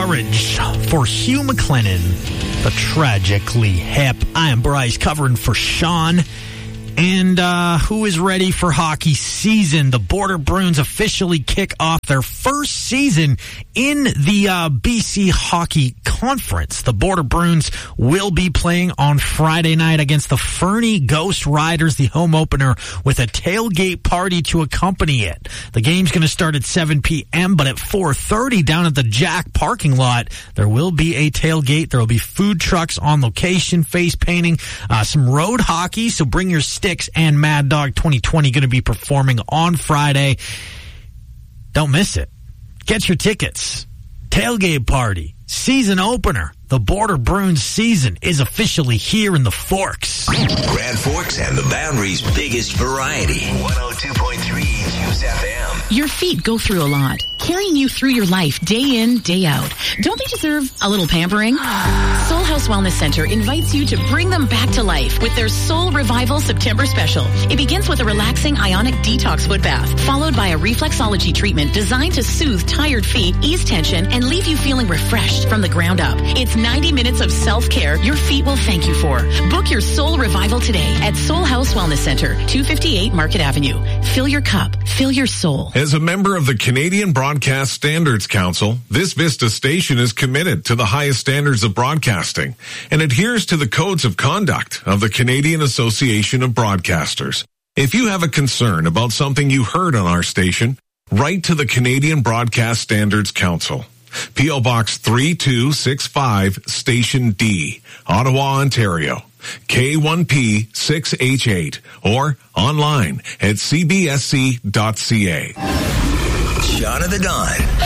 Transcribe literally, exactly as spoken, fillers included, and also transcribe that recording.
Courage for Hugh McLennan, the tragically hip. I am Bryce, covering for Sean. And uh, who is ready for hockey season? The Border Bruins officially kick off their first season in the uh, B C Hockey Conference. The Border Bruins will be playing on Friday night against the Fernie Ghost Riders, the home opener, with a tailgate party to accompany it. The game's going to start at seven p.m., but at four thirty down at the Jack parking lot, there will be a tailgate. There will be food trucks on location, face painting, uh, some road hockey, so bring your Sticks, and Mad Dog twenty twenty going to be performing on Friday. Don't miss it. Get your tickets. Tailgate party, season opener. The Border Bruins season is officially here in the Forks. Grand Forks and the Boundary's biggest variety. one oh two point three News F M. Your feet go through a lot, carrying you through your life day in, day out. Don't they deserve a little pampering? Soul House Wellness Center invites you to bring them back to life with their Soul Revival September special. It begins with a relaxing ionic detox foot bath, followed by a reflexology treatment designed to soothe tired feet, ease tension, and leave you feeling refreshed from the ground up. It's ninety minutes of self-care your feet will thank you for. Book your Soul Revival today at Soul House Wellness Center, two fifty-eight Market Avenue. Fill your cup. Fill your soul. As a member of the Canadian Broadcast Standards Council, this Vista station is committed to the highest standards of broadcasting and adheres to the codes of conduct of the Canadian Association of Broadcasters. If you have a concern about something you heard on our station, write to the Canadian Broadcast Standards Council. P O Box three two six five, Station D, Ottawa, Ontario, K one P six H eight, or online at c b s c dot c a. Sean of the Dawn.